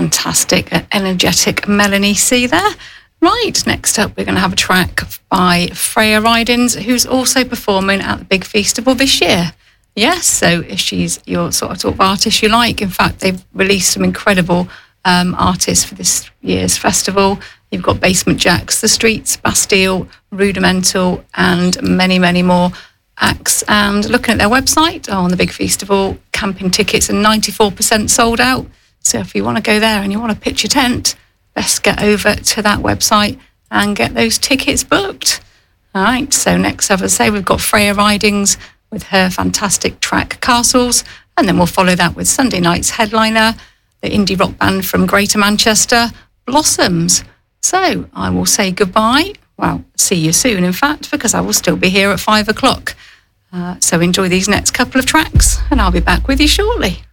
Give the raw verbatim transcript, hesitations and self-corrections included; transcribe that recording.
fantastic, energetic Melanie C there. Right, next up we're going to have a track by Freya Ridings, who's also performing at the Big Feastival this year. Yes, so if she's your sort of, sort of artist you like. In fact, they've released some incredible um, artists for this year's festival. You've got Basement Jaxx, The Streets, Bastille, Rudimental, and many, many more acts. And looking at their website on the Big Feastival, camping tickets are ninety-four percent sold out. So if you want to go there and you want to pitch a tent, best get over to that website and get those tickets booked. All right, so next up, as I say, we've got Freya Ridings with her fantastic track Castles, and then we'll follow that with Sunday night's headliner, the indie rock band from Greater Manchester, Blossoms. So I will say goodbye. Well, see you soon, in fact, because I will still be here at five o'clock. Uh, so enjoy these next couple of tracks, and I'll be back with you shortly.